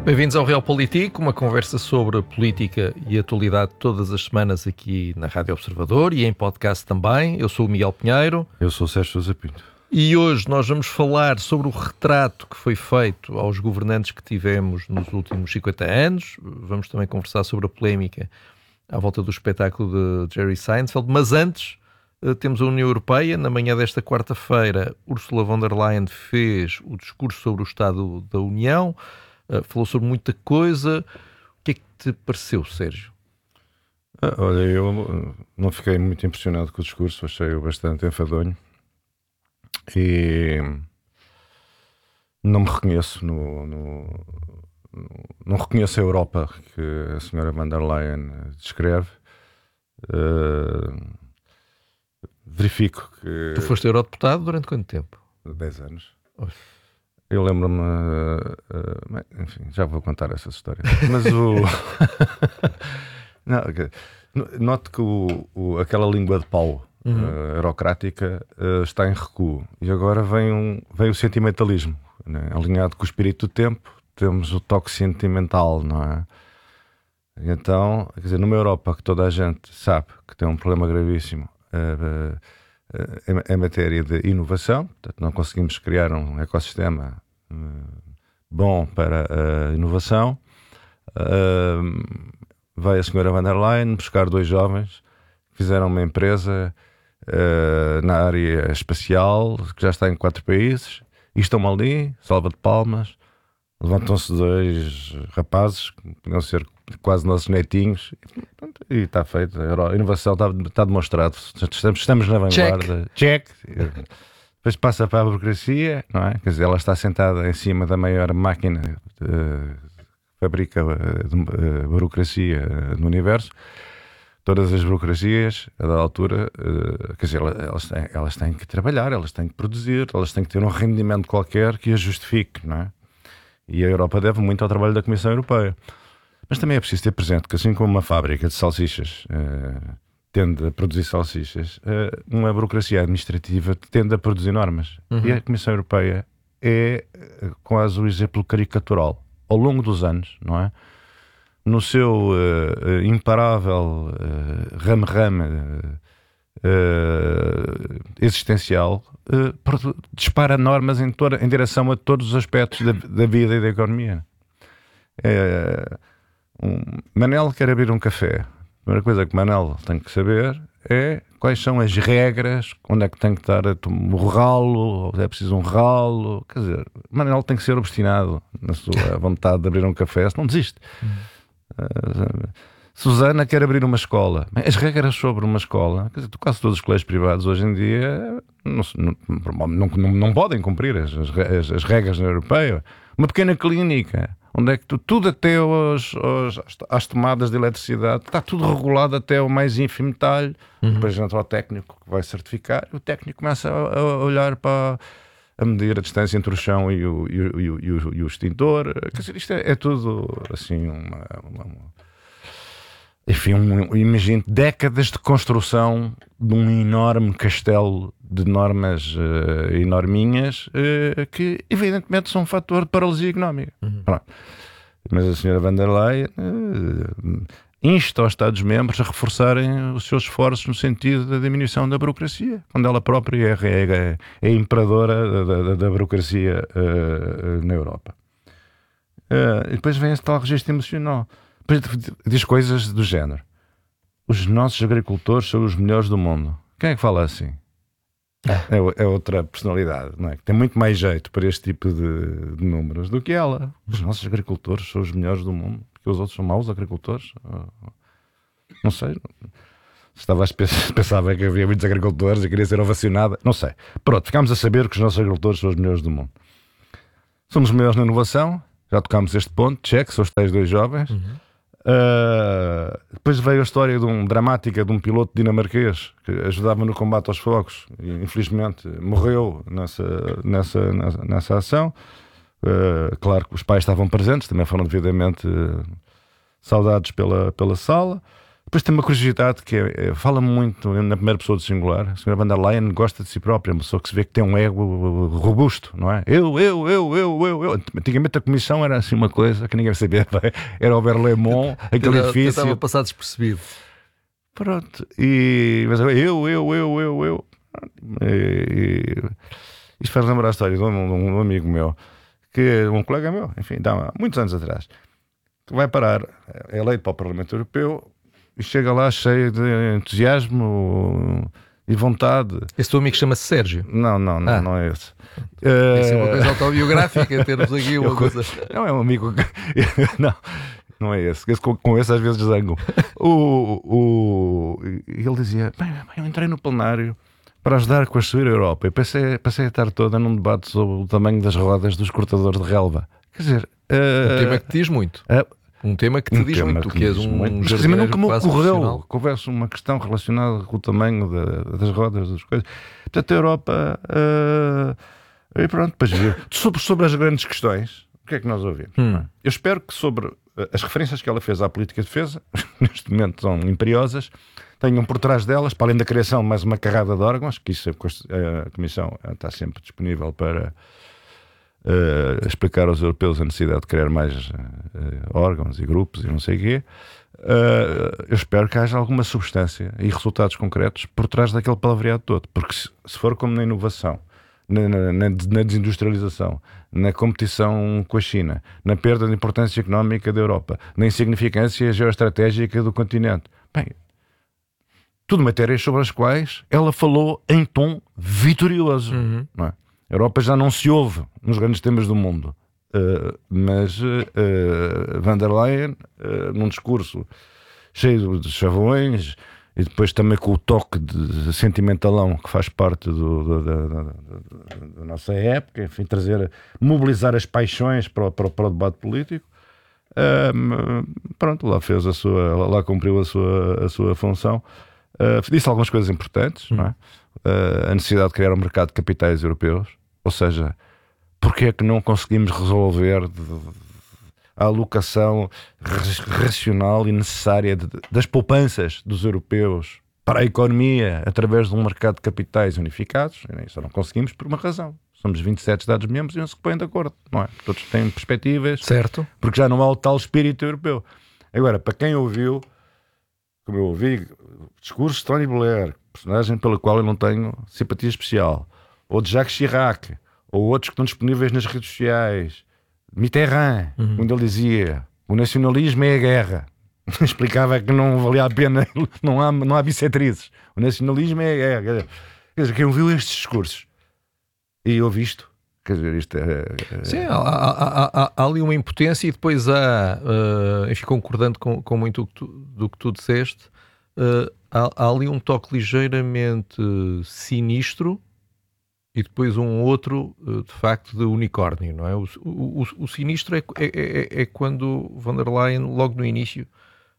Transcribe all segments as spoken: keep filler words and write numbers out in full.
Bem-vindos ao Real Político, uma conversa sobre política e atualidade todas as semanas aqui na Rádio Observador e em podcast também. Eu sou o Miguel Pinheiro. Eu sou o Sérgio Sousa Pinto. E hoje nós vamos falar sobre o retrato que foi feito aos governantes que tivemos nos últimos cinquenta anos. Vamos também conversar sobre a polémica à volta do espetáculo de Jerry Seinfeld. Mas antes, temos a União Europeia. Na manhã desta quarta-feira, Ursula von der Leyen fez o discurso sobre o Estado da União. Falou sobre muita coisa. O que é que te pareceu, Sérgio? Ah, olha, eu não fiquei muito impressionado com o discurso. Achei-o bastante enfadonho. E não me reconheço no, no, no, não reconheço a Europa que a senhora von der Leyen descreve. Uh, verifico que... Tu foste eurodeputado durante quanto tempo? dez anos. Uf. Eu lembro-me... Uh, uh, enfim, já vou contar essa história. Mas o... não, okay. Note que o, o, aquela língua de pau Uhum. Uh, eurocrática uh, está em recuo e agora vem, um, vem o sentimentalismo, né? Alinhado com o espírito do tempo, temos o toque sentimental, não é? Então, quer dizer, numa Europa que toda a gente sabe que tem um problema gravíssimo uh, uh, uh, em, em matéria de inovação, portanto não conseguimos criar um ecossistema uh, bom para a inovação, uh, vai a senhora von der Leyen buscar dois jovens que fizeram uma empresa Uh, na área espacial, que já está em quatro países, e estão ali, salva de palmas, levantam-se dois rapazes, que podiam ser quase nossos netinhos, e, e está feito, a inovação está, está demonstrado, estamos, estamos na vanguarda. Check! Check. Depois passa para a burocracia, não é? Quer dizer, ela está sentada em cima da maior máquina uh, que fabrica uh, uh, burocracia uh, no universo. Todas as burocracias, a da altura, uh, quer dizer, elas têm, elas têm que trabalhar, elas têm que produzir, elas têm que ter um rendimento qualquer que as justifique, não é? E a Europa deve muito ao trabalho da Comissão Europeia. Mas também é preciso ter presente que, assim como uma fábrica de salsichas uh, tende a produzir salsichas, uh, uma burocracia administrativa tende a produzir normas. Uhum. E a Comissão Europeia é uh, quase o exemplo caricatural. Ao longo dos anos, não é? No seu uh, imparável uh, rame-rame uh, uh, existencial, uh, dispara normas em, toda, em direção a todos os aspectos da, da vida e da economia. Uh, um, Manel quer abrir um café. A primeira coisa que Manel tem que saber é quais são as regras, onde é que tem que estar o ralo, é preciso um ralo. Quer dizer, Manel tem que ser obstinado na sua vontade de abrir um café, senão desiste. Uh, Susana quer abrir uma escola. As regras sobre uma escola, quer dizer, quase todos os colégios privados hoje em dia não, não, não, não, não podem cumprir as, as, as regras na europeia. Uma pequena clínica, onde é que tu, tudo até os, os, as tomadas de eletricidade, está tudo regulado até o mais ínfimo detalhe. Uhum. Depois entra o técnico que vai certificar e o técnico começa a, a olhar para a medir a distância entre o chão e o, e o, e o, e o, e o extintor. Quer dizer, isto é, é tudo assim uma, uma, uma... enfim, um, imagino décadas de construção de um enorme castelo de normas uh, enorminhas uh, que evidentemente são um fator de paralisia económica. Uhum. Pronto. Mas a senhora von der Leyen uh, insta os Estados-membros a reforçarem os seus esforços no sentido da diminuição da burocracia, quando ela própria é, é, é a imperadora da, da, da burocracia uh, na Europa. Uh, e depois vem esse tal registro emocional. Depois diz coisas do género: os nossos agricultores são os melhores do mundo. Quem é que fala assim? É, é outra personalidade, não é? Que tem muito mais jeito para este tipo de, de números do que ela. Os nossos agricultores são os melhores do mundo. Porque os outros são maus agricultores? Não sei. Estava a pensava que havia muitos agricultores e queria ser ovacionada. Não sei. Pronto, ficámos a saber que os nossos agricultores são os melhores do mundo. Somos os melhores na inovação. Já tocámos este ponto. Check, são os tais dois jovens. Uhum. Uh, depois veio a história de um, dramática de um piloto dinamarquês que ajudava no combate aos fogos e infelizmente morreu nessa, nessa, nessa, nessa ação. Uh, claro que os pais estavam presentes, também foram devidamente uh, saudados pela, pela sala. Depois tem uma curiosidade que é, é, fala muito na primeira pessoa do singular. A senhora von der Leyen gosta de si própria, uma pessoa que se vê que tem um ego robusto, não é? Eu, eu, eu, eu, eu, eu. Antigamente a comissão era assim uma coisa que ninguém sabia. Era o Berlaymont, aquele edifício. Estava passado despercebido. Pronto. E, mas eu, eu, eu, eu, eu, eu. E, isto faz lembrar a história de um, de um amigo meu, que um colega meu, enfim, há muitos anos atrás, que vai parar, é eleito para o Parlamento Europeu. E chega lá cheio de entusiasmo e vontade. Esse teu amigo chama-se Sérgio? Não, não, não, ah. não é esse. Isso é uma coisa autobiográfica, termos aqui uma coisa... Não, é um amigo... Não, não é esse. esse com, com esse às vezes zango. o, o... Ele dizia, bem, eu entrei no plenário para ajudar a construir a Europa. E passei, passei a estar toda num debate sobre o tamanho das rodas dos cortadores de relva. Quer dizer... Uh... Um tema que te diz muito. Uh... Um tema que te um diz muito, que, que és um jardineiro nunca me ocorreu que houvesse uma questão relacionada com o tamanho da, das rodas, das coisas. Portanto, a Europa... Uh, e pronto, depois viu. Sobre, sobre as grandes questões, o que é que nós ouvimos? Hum. Eu espero que sobre as referências que ela fez à política de defesa, neste momento são imperiosas, tenham por trás delas, para além da criação de mais uma carrada de órgãos, que isso a Comissão está sempre disponível para... Uh, explicar aos europeus a necessidade de criar mais uh, órgãos e grupos e não sei o quê. Uh, eu espero que haja alguma substância e resultados concretos por trás daquele palavreado todo, porque se, se for como na inovação, na, na, na desindustrialização, na competição com a China, na perda de importância económica da Europa, na insignificância geoestratégica do continente, bem, tudo matérias sobre as quais ela falou em tom vitorioso, uhum. não é? A Europa já não se ouve nos grandes temas do mundo, uh, mas uh, von der Leyen, uh, num discurso cheio de chavões e depois também com o toque de sentimentalão que faz parte do, do, da, da, da, da nossa época, enfim, trazer, mobilizar as paixões para o, para o, para o debate político, uh, pronto, lá fez a sua, lá cumpriu a sua, a sua função, uh, disse algumas coisas importantes, hum. não é? Uh, a necessidade de criar um mercado de capitais europeus, ou seja, porque é que não conseguimos resolver a alocação racional e necessária de, das poupanças dos europeus para a economia através de um mercado de capitais unificados? Isso não conseguimos por uma razão. Somos vinte e sete Estados-membros e não se põem de acordo, não é? Todos têm perspectivas, certo. Porque já não há o tal espírito europeu. Agora, para quem ouviu, como eu ouvi, o discurso de Tony Blair, personagem pela qual eu não tenho simpatia especial, ou de Jacques Chirac, ou outros que estão disponíveis nas redes sociais, Mitterrand, uhum. onde ele dizia o nacionalismo é a guerra. Explicava que não valia a pena, não há, não há bissetrizes. O nacionalismo é a guerra. Quer dizer, quem ouviu estes discursos e ouviu isto, quer dizer, isto é... é... Sim, há, há, há, há ali uma impotência e depois há, uh, enfim, concordando com, com muito do que tu, do que tu disseste, uh, há, há ali um toque ligeiramente sinistro e depois um outro, de facto, de unicórnio, não é? O, o, o sinistro é, é, é, é quando von der Leyen, logo no início,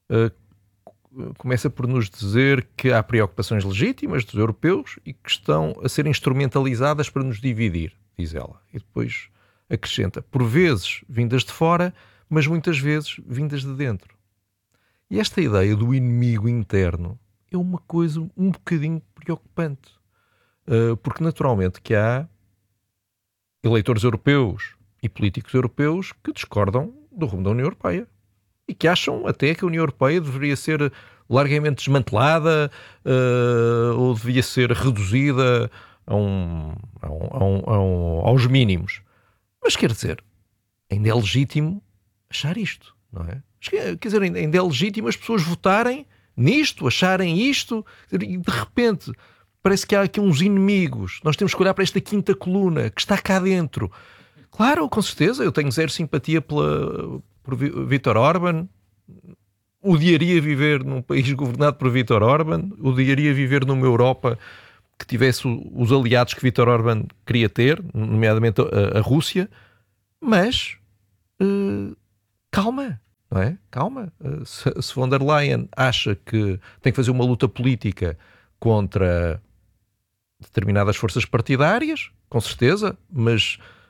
uh, começa por nos dizer que há preocupações legítimas dos europeus e que estão a ser instrumentalizadas para nos dividir, diz ela. E depois acrescenta, por vezes vindas de fora, mas muitas vezes vindas de dentro. E esta ideia do inimigo interno é uma coisa um bocadinho preocupante. Porque naturalmente que há eleitores europeus e políticos europeus que discordam do rumo da União Europeia e que acham até que a União Europeia deveria ser largamente desmantelada uh, ou devia ser reduzida a um, a um, a um, a um, aos mínimos. Mas quer dizer, ainda é legítimo achar isto, não é? Quer dizer, ainda é legítimo as pessoas votarem nisto, acharem isto e de repente... Parece que há aqui uns inimigos. Nós temos que olhar para esta quinta coluna que está cá dentro. Claro, com certeza, eu tenho zero simpatia pela, por Viktor Orban. Odiaria viver num país governado por Viktor Orban. Odiaria viver numa Europa que tivesse os aliados que Viktor Orban queria ter, nomeadamente a, a Rússia. Mas, uh, calma, não é? Calma. Uh, se, se von der Leyen acha que tem que fazer uma luta política contra determinadas forças partidárias, com certeza, mas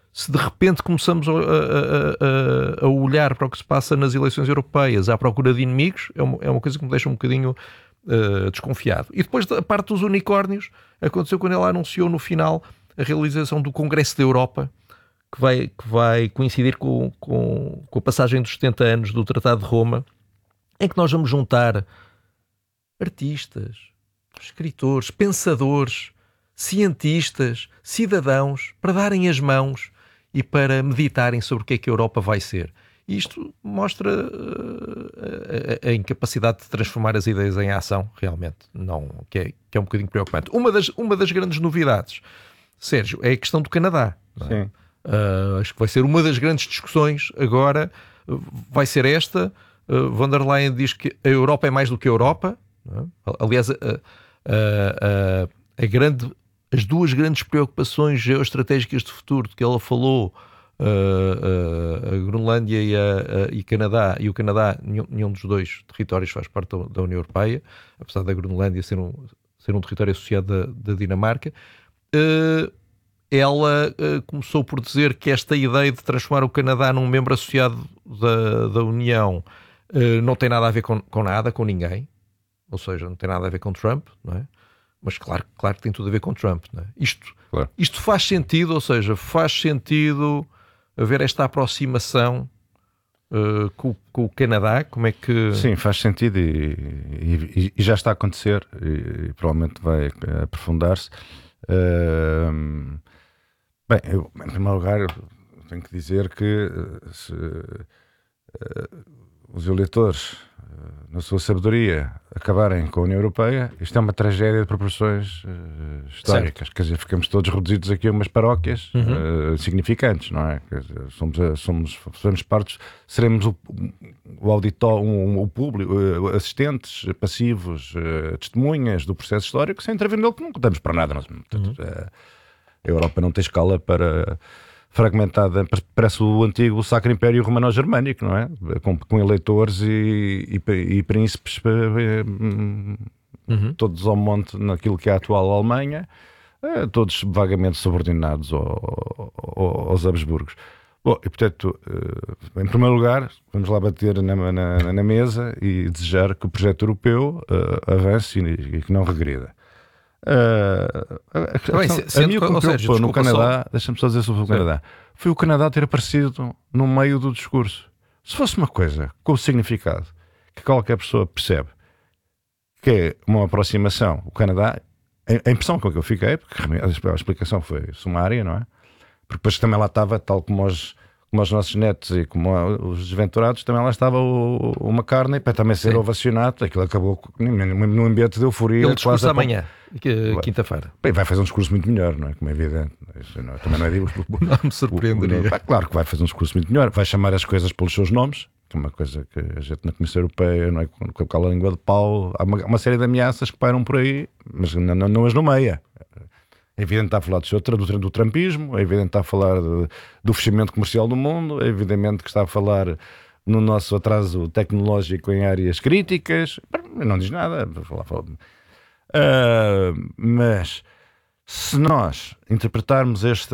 se de repente começamos a, a, a, a olhar para o que se passa nas eleições europeias à procura de inimigos, é uma, é uma coisa que me deixa um bocadinho uh, desconfiado. E depois a parte dos unicórnios aconteceu quando ele anunciou no final a realização do Congresso da Europa, que vai, que vai coincidir com, com, com a passagem dos setenta anos do Tratado de Roma, em que nós vamos juntar artistas, escritores, pensadores, cientistas, cidadãos, para darem as mãos e para meditarem sobre o que é que a Europa vai ser. E isto mostra uh, a, a incapacidade de transformar as ideias em ação, realmente, não, que, é, que é um bocadinho preocupante. Uma das, uma das grandes novidades, Sérgio, é a questão do Canadá. Não é? Sim. Uh, acho que vai ser uma das grandes discussões agora, uh, vai ser esta. Uh, von der Leyen diz que a Europa é mais do que a Europa. Não é? Aliás, a, a, a, a grande, as duas grandes preocupações geoestratégicas de futuro de que ela falou, uh, uh, a Groenlândia e, a, a, e, Canadá, e o Canadá, nenhum, nenhum dos dois territórios faz parte da, da União Europeia, apesar da Groenlândia ser um, ser um território associado da, da Dinamarca. Uh, ela uh, começou por dizer que esta ideia de transformar o Canadá num membro associado da, da União uh, não tem nada a ver com, com nada, com ninguém, ou seja, não tem nada a ver com Trump, não é? Mas claro, claro que tem tudo a ver com Trump, não é? Isto, claro. Isto faz sentido, ou seja, faz sentido haver esta aproximação uh, com, com o Canadá, como é que... Sim, faz sentido e, e, e já está a acontecer e, e provavelmente vai aprofundar-se. Uh, bem, eu, em primeiro lugar tenho que dizer que se, uh, os eleitores, uh, na sua sabedoria, acabarem com a União Europeia, isto é uma tragédia de proporções uh, históricas. Certo. Quer dizer, ficamos todos reduzidos aqui a umas paróquias uhum. uh, significantes, não é? Quer dizer, somos, somos, somos partes, seremos o, o auditório, um, o público, uh, assistentes passivos, uh, testemunhas do processo histórico, sem intervir nele, que não contamos para nada. Nós, portanto, uhum. uh, a Europa não tem escala para... fragmentada, parece o antigo Sacro Império Romano-Germânico, não é? Com, com eleitores e, e, e príncipes uhum. todos ao monte naquilo que é a atual Alemanha, todos vagamente subordinados ao, ao, aos Habsburgos. Bom, e portanto, em primeiro lugar, vamos lá bater na, na, na mesa e desejar que o projeto europeu uh, avance e, e que não regrida. Uh, a, a, questão, Bem, se, a mim o que me preocupou no Canadá, só... deixa-me só dizer sobre o Sim. Canadá, foi o Canadá ter aparecido no meio do discurso. Se fosse uma coisa com o significado que qualquer pessoa percebe, que é uma aproximação, o Canadá, a, a impressão com que eu fiquei, porque a explicação foi sumária, não é? Porque depois também lá estava, tal como os, como os nossos netos e como os desventurados, também lá estava o, o McCartney para também ser Sim. ovacionado. Aquilo acabou num ambiente de euforia. Ele discurso amanhã, quinta-feira. Bem, vai fazer um discurso muito melhor, não é? Como é evidente. Isso não, também não é digo. Não me surpreenderia. O, o, claro que vai fazer um discurso muito melhor. Vai chamar as coisas pelos seus nomes, que é uma coisa que a gente na Comissão Europeia, não é? Com aquela língua de pau, há uma, uma série de ameaças que pairam por aí, mas não, não, não as nomeia. É evidente que está a falar do, seu, do, do trumpismo, é evidente que está a falar de, do fechamento comercial do mundo, é evidente que está a falar no nosso atraso tecnológico em áreas críticas. Não diz nada. Falar, falar. Uh, mas se nós interpretarmos esta,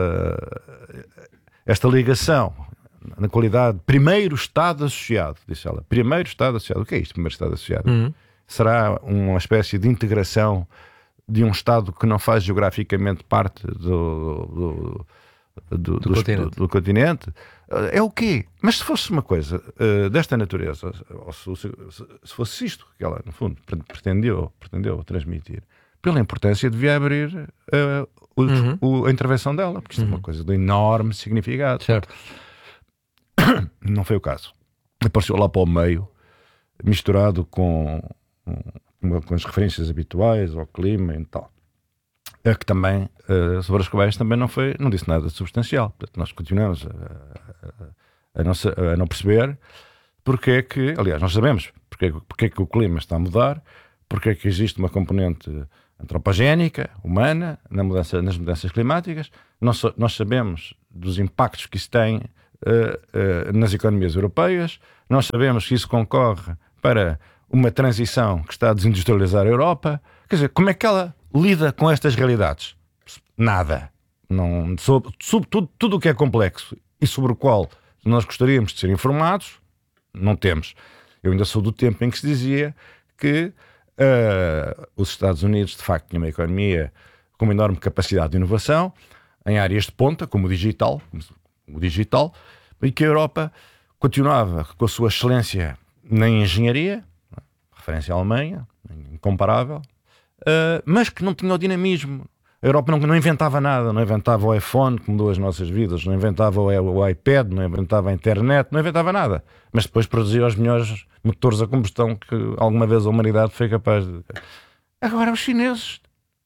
esta ligação na qualidade de primeiro Estado associado, disse ela, primeiro Estado associado, o que é isto, primeiro Estado associado? Uhum. Será uma espécie de integração de um Estado que não faz geograficamente parte do, do, do, do, do, continente. do, do continente? É o quê? Mas se fosse uma coisa uh, desta natureza, ou se, se, se fosse isto que ela, no fundo, pretendeu, pretendeu transmitir, pela importância devia abrir uh, o, uhum. o, a intervenção dela, porque isto uhum. é uma coisa de enorme significado. Certo. Não foi o caso. Apareceu lá para o meio, misturado com... Um, com as referências habituais ao clima e tal, é que também uh, sobre as quais também não foi, não disse nada de substancial. Portanto, nós continuamos a, a, a, não, a não perceber porque é que, aliás, nós sabemos porque, porque é que o clima está a mudar, porque é que existe uma componente antropogénica, humana, na mudança, nas mudanças climáticas. Nós, nós sabemos dos impactos que isso tem uh, uh, nas economias europeias, nós sabemos que isso concorre para uma transição que está a desindustrializar a Europa. Quer dizer, como é que ela lida com estas realidades? Nada. não, sobre, sobre tudo, tudo o que é complexo e sobre o qual nós gostaríamos de ser informados, não temos. Eu ainda sou do tempo em que se dizia que uh, os Estados Unidos, de facto, tinham uma economia com uma enorme capacidade de inovação em áreas de ponta, como o digital, como o digital, e que a Europa continuava com a sua excelência na engenharia, referência à Alemanha, incomparável, uh, mas que não tinha o dinamismo. A Europa não, não inventava nada, não inventava o iPhone que mudou as nossas vidas, não inventava o, o iPad, não inventava a internet, não inventava nada, mas depois produzia os melhores motores a combustão que alguma vez a humanidade foi capaz de... Agora os chineses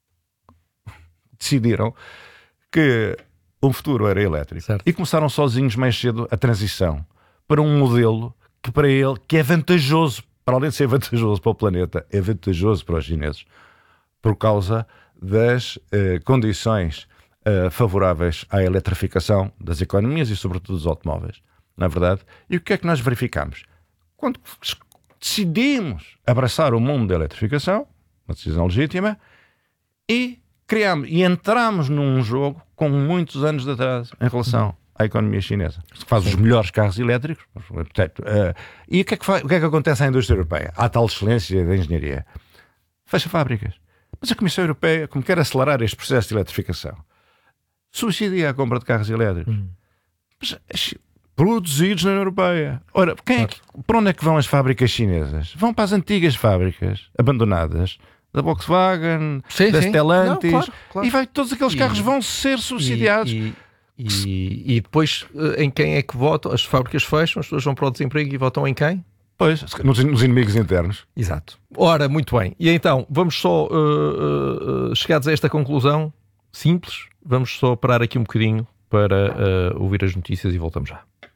decidiram que o futuro era elétrico, certo, e começaram sozinhos mais cedo a transição para um modelo que para ele que é vantajoso, para além de ser vantajoso para o planeta, é vantajoso para os chineses, por causa das uh, condições uh, favoráveis à eletrificação das economias e sobretudo dos automóveis, não é verdade? E o que é que nós verificamos? Quando decidimos abraçar o mundo da eletrificação, uma decisão legítima, e criamos e entramos num jogo com muitos anos de atraso em relação à economia chinesa, que faz os melhores carros elétricos. Portanto, uh, e o que, é que faz, o que é que acontece à indústria europeia? Há tal excelência da engenharia. Fecha fábricas. Mas a Comissão Europeia, como quer acelerar este processo de eletrificação, subsidia a compra de carros elétricos. Hum. Mas, produzidos na União Europeia. Ora, quem é que, para onde é que vão as fábricas chinesas? Vão para as antigas fábricas abandonadas da Volkswagen, sim, da sim. Stellantis, não, claro, claro. E vai, todos aqueles e, carros vão ser subsidiados. E, e, e, e depois, em quem é que votam? As fábricas fecham, as pessoas vão para o desemprego e votam em quem? Pois, nos, nos inimigos internos. Exato. Ora, muito bem. E então, vamos só, uh, uh, chegados a esta conclusão simples, vamos só parar aqui um bocadinho para uh, ouvir as notícias e voltamos já.